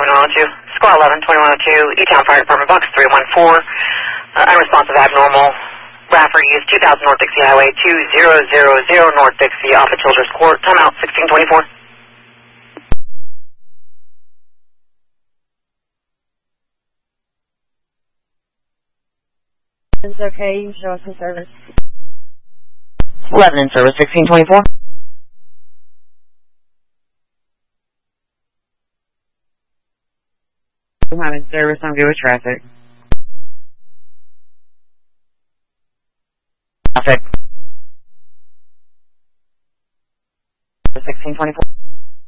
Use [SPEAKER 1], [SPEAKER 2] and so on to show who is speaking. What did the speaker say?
[SPEAKER 1] 2102. Squad 11, 2102, E-Town Fire Department, box 314. Unresponsive abnormal. Raffer East, 2000 North Dixie Highway, 2000 North Dixie, off of Children's Court. Timeout, 1624.
[SPEAKER 2] It's okay, you can show us the service.
[SPEAKER 1] 11 in service, 1624.
[SPEAKER 3] I'm having service, I'm good with traffic.
[SPEAKER 1] Traffic. 1624.